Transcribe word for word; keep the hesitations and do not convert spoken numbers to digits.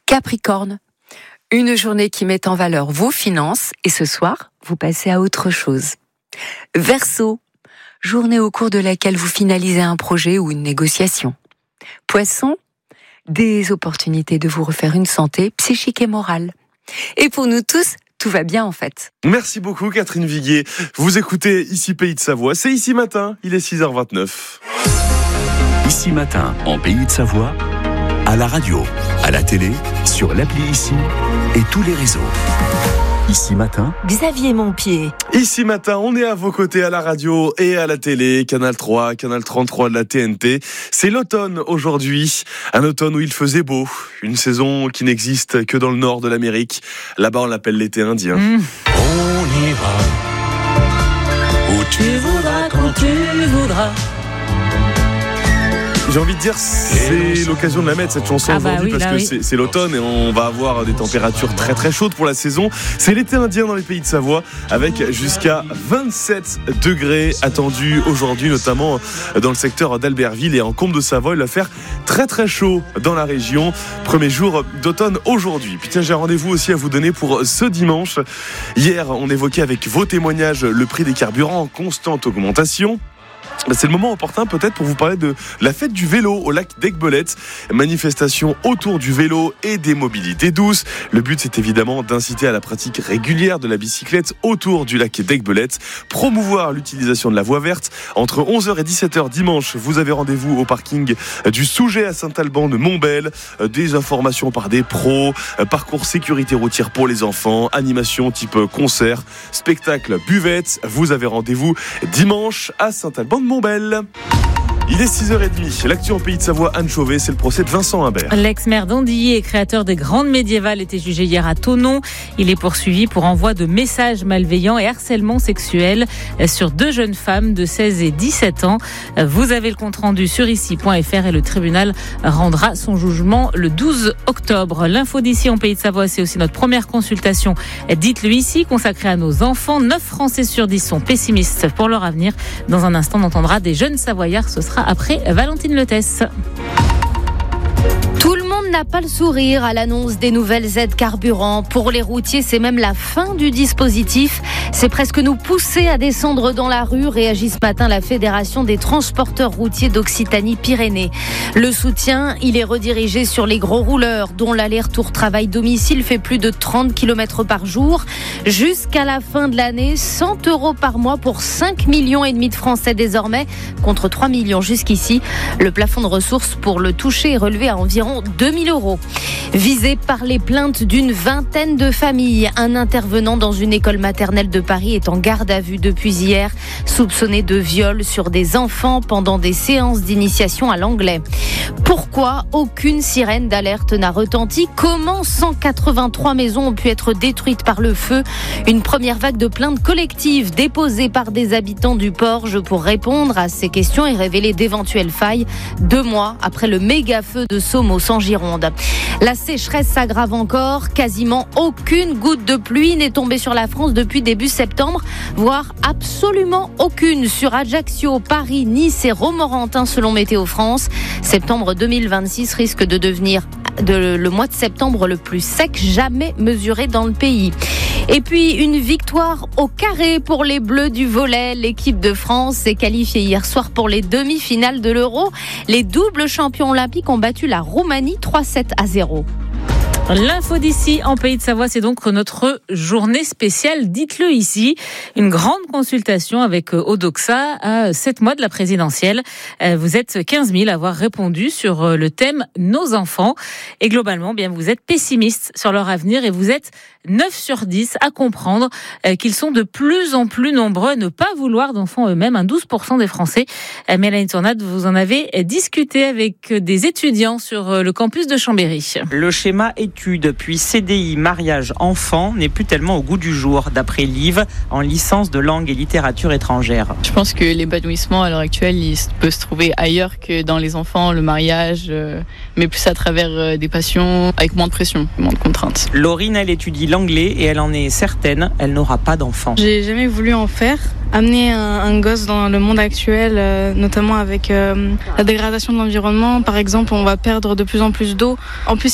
Capricorne, une journée qui met en valeur vos finances et ce soir, vous passez à autre chose. Verseau, journée au cours de laquelle vous finalisez un projet ou une négociation. Poisson, des opportunités de vous refaire une santé psychique et morale. Et pour nous tous, tout va bien en fait. Merci beaucoup Catherine Viguier. Vous écoutez Ici Pays de Savoie, c'est Ici Matin, il est six heures vingt-neuf. Ici Matin, en Pays de Savoie, à la radio, à la télé, sur l'appli Ici et tous les réseaux. Ici Matin, Xavier Montpied. Ici Matin, on est à vos côtés à la radio et à la télé, Canal trois, Canal trente-trois de la T N T. C'est l'automne aujourd'hui, un automne où il faisait beau, une saison qui n'existe que dans le nord de l'Amérique. Là-bas, on l'appelle l'été indien. Mmh. On ira où tu voudras, quand tu voudras. J'ai envie de dire, c'est l'occasion de la mettre cette chanson ah bah aujourd'hui oui, parce que oui. c'est, c'est l'automne et on va avoir des températures très très chaudes pour la saison. C'est l'été indien dans les pays de Savoie avec jusqu'à vingt-sept degrés attendus aujourd'hui, notamment dans le secteur d'Albertville et en Combe de Savoie. Il va faire très très chaud dans la région. Premier jour d'automne aujourd'hui. Puis tiens, j'ai un rendez-vous aussi à vous donner pour ce dimanche. Hier, on évoquait avec vos témoignages le prix des carburants en constante augmentation. C'est le moment opportun peut-être pour vous parler de la fête du vélo au lac d'Aiguebelette. Manifestation autour du vélo et des mobilités douces. Le but, c'est évidemment d'inciter à la pratique régulière de la bicyclette autour du lac d'Aiguebelette. Promouvoir l'utilisation de la voie verte. Entre onze heures et dix-sept heures dimanche, vous avez rendez-vous au parking du Souget à Saint-Alban de Montbel. Des informations par des pros, parcours sécurité routière pour les enfants, animation type concert, spectacle, buvette. Vous avez rendez-vous dimanche à Saint-Alban de Montbel. Il est six heures trente. L'actu en Pays de Savoie, Anne Chauvet, c'est le procès de Vincent Humbert. L'ex-maire d'Andilly et créateur des Grandes Médiévales était jugé hier à Thonon. Il est poursuivi pour envoi de messages malveillants et harcèlement sexuel sur deux jeunes femmes de seize et dix-sept ans. Vous avez le compte-rendu sur ici point f r et le tribunal rendra son jugement le douze octobre. L'info d'ici en Pays de Savoie, c'est aussi notre première consultation. Dites-le ici, consacrée à nos enfants. neuf Français sur dix sont pessimistes pour leur avenir. Dans un instant, on entendra des jeunes Savoyards. Ce sera après Valentine Letesse. Tout le monde n'a pas le sourire à l'annonce des nouvelles aides carburant. Pour les routiers, c'est même la fin du dispositif. C'est presque nous pousser à descendre dans la rue, réagit ce matin la Fédération des transporteurs routiers d'Occitanie-Pyrénées. Le soutien, il est redirigé sur les gros rouleurs, dont l'aller-retour travail-domicile fait plus de trente kilomètres par jour. Jusqu'à la fin de l'année, cent euros par mois pour cinq millions et demi de Français désormais, contre trois millions jusqu'ici. Le plafond de ressources pour le toucher est relevé à environ deux mille euros. Visé par les plaintes d'une vingtaine de familles, un intervenant dans une école maternelle de Paris est en garde à vue depuis hier, soupçonné de viol sur des enfants pendant des séances d'initiation à l'anglais. Pourquoi aucune sirène d'alerte n'a retenti ? Comment cent quatre-vingt-trois maisons ont pu être détruites par le feu ? Une première vague de plaintes collectives déposées par des habitants du Porge pour répondre à ces questions et révéler d'éventuelles failles, deux mois après le méga-feu de Somos en Gironde. La sécheresse s'aggrave encore. Quasiment aucune goutte de pluie n'est tombée sur la France depuis début septembre, voire absolument aucune sur Ajaccio, Paris, Nice et Romorantin selon Météo France. Septembre deux mille vingt-six risque de devenir de, le mois de septembre le plus sec jamais mesuré dans le pays. Et puis une victoire au carré pour les Bleus du volley. L'équipe de France s'est qualifiée hier soir pour les demi-finales de l'Euro. Les doubles champions olympiques ont battu la Roumanie trois sept à zéro. L'info d'ici en Pays de Savoie, c'est donc notre journée spéciale. Dites-le ici, une grande consultation avec Odoxa à sept mois de la présidentielle. Vous êtes quinze mille à avoir répondu sur le thème « Nos enfants ». Et globalement, bien, vous êtes pessimiste sur leur avenir et vous êtes neuf sur dix à comprendre qu'ils sont de plus en plus nombreux à ne pas vouloir d'enfants eux-mêmes. Un douze pour cent des Français. Mélanie Tournade, vous en avez discuté avec des étudiants sur le campus de Chambéry. Le schéma études, puis C D I, mariage, enfant n'est plus tellement au goût du jour, d'après Liv, en licence de langue et littérature étrangère. Je pense que l'épanouissement à l'heure actuelle, il peut se trouver ailleurs que dans les enfants, le mariage, euh, mais plus à travers euh, des passions, avec moins de pression, moins de contraintes. Laurine, elle étudie l'anglais et elle en est certaine, elle n'aura pas d'enfant. J'ai jamais voulu en faire. Amener un, un gosse dans le monde actuel, euh, notamment avec euh, la dégradation de l'environnement. Par exemple, on va perdre de plus en plus d'eau. En plus,